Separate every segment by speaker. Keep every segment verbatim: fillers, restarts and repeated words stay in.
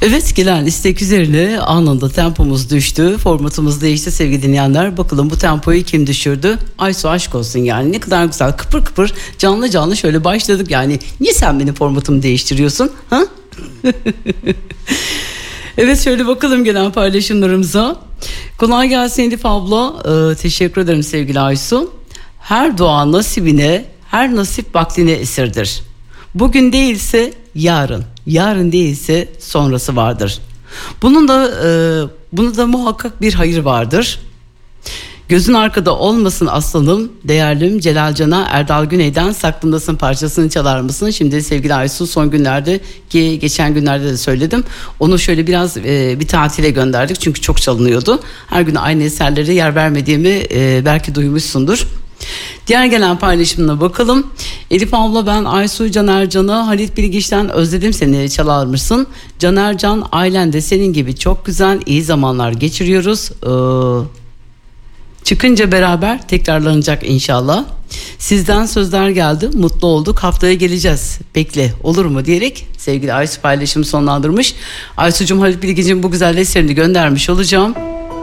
Speaker 1: Evet, gelen istek üzerine anında tempomuz düştü, formatımız değişti sevgili dinleyenler. Bakalım bu tempoyu kim düşürdü? Aysu aşk olsun yani, ne kadar güzel kıpır kıpır canlı canlı şöyle başladık yani. Niye sen benim formatımı değiştiriyorsun? Ha? Evet, şöyle bakalım gelen paylaşımlarımıza. Kolay gelsin Elif abla. Ee, teşekkür ederim sevgili Aysu. Her dua nasibine, her nasip vaktine esirdir. Bugün değilse yarın, yarın değilse sonrası vardır. Bunun da e, bunu da muhakkak bir hayır vardır. Gözün arkada olmasın aslanım, değerlim Celal Can'a Erdal Güney'den Saklındasın parçasını çalar mısın? Şimdi sevgili Aysu, son günlerde ki geçen günlerde de söyledim. Onu şöyle biraz e, bir tatile gönderdik çünkü çok çalınıyordu. Her gün aynı eserlere yer vermediğimi e, belki duymuşsundur. Diğer gelen paylaşımına bakalım. Elif abla, ben Aysu Caner Can'ı Halit Bilgiç'ten özledim seni çalar mısın? Caner Can, ailen de senin gibi çok güzel, iyi zamanlar geçiriyoruz. Ee, çıkınca beraber tekrarlanacak inşallah. Sizden sözler geldi, mutlu olduk, haftaya geleceğiz, bekle olur mu diyerek sevgili Aysu paylaşımı sonlandırmış. Aysu'cum, Halit Bilgiç'in bu güzel eserini göndermiş olacağım.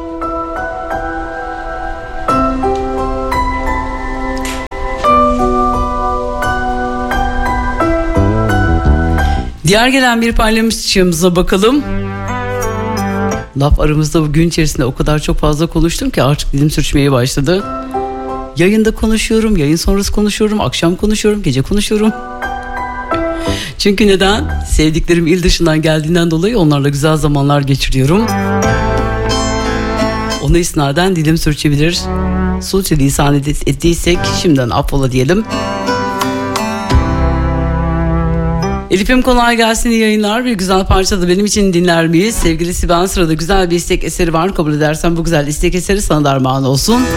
Speaker 1: Diğer gelen bir paylaşımımıza bakalım. Laf aramızda bu gün içerisinde o kadar çok fazla konuştum ki artık dilim sürçmeye başladı. Yayında konuşuyorum, yayın sonrası konuşuyorum, akşam konuşuyorum, gece konuşuyorum. Çünkü neden? Sevdiklerim il dışından geldiğinden dolayı onlarla güzel zamanlar geçiriyorum. Ona isnaden dilim sürçebilir. Sürçülisan ettiysek şimdiden affola diyelim. Elif'im, kolay gelsin, iyi yayınlar. Bir güzel parça da benim için dinler miyiz? Sevgili Sibel, sırada güzel bir istek eseri var. Kabul edersen bu güzel istek eseri sana da armağan olsun.